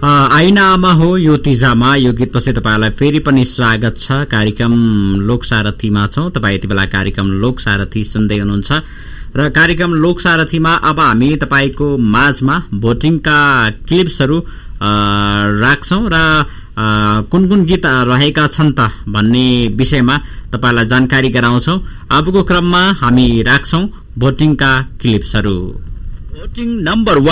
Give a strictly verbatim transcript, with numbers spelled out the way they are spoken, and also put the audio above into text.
आइनामा हो यो तिजामा यो गीतपछि तपाईँलाई फेरि पनि स्वागत छ। कार्यक्रम लोकसारथीमा छौँ। तपाईँ यति बेला कार्यक्रम लोकसारथी सुन्दै हुनुहुन्छ र कार्यक्रम लोकसारथीमा अब हामी तपाईँको माझमा भोटिङका क्लिप्सहरू राख्छौँ र कुन कुन गीत रहेका छन् त भन्ने विषयमा तपाईँलाई जानकारी गराउँछौँ। अबको क्रममा हामी राख्छौँ भोटिङका क्लिप्सहरू। Voting number